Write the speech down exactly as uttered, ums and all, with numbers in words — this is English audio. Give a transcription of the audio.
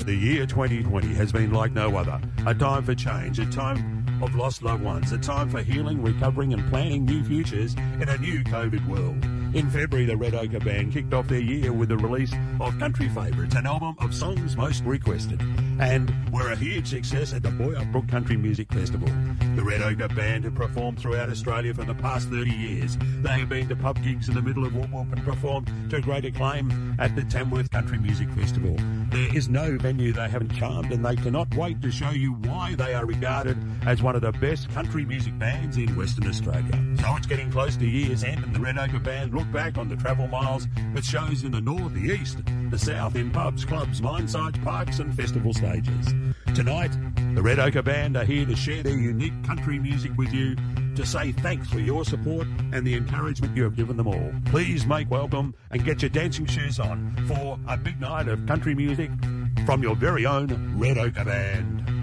The year twenty twenty has been like no other. A time for change, a time of lost loved ones, a time for healing, recovering and planning new futures in a new COVID world. In February, the Red Ochre Band kicked off their year with the release of Country Favourites, an album of songs most requested, and were a huge success at the Boyup Country Music Festival. The Red Ochre Band have performed throughout Australia for the past thirty years. They have been to pub gigs in the middle of Whoop Whoop and performed to great acclaim at the Tamworth Country Music Festival. There is no venue they haven't charmed, and they cannot wait to show you why they are regarded as one of the best country music bands in Western Australia. So it's getting close to year's end, and the Red Ochre Band look back on the travel miles with shows in the north, the east, the south, in pubs, clubs, mine sites, parks and festival stages. Tonight, the Red Ochre Band are here to share their unique country music with you, to say thanks for your support and the encouragement you have given them all. Please make welcome and get your dancing shoes on for a big night of country music from your very own Red Ochre Band.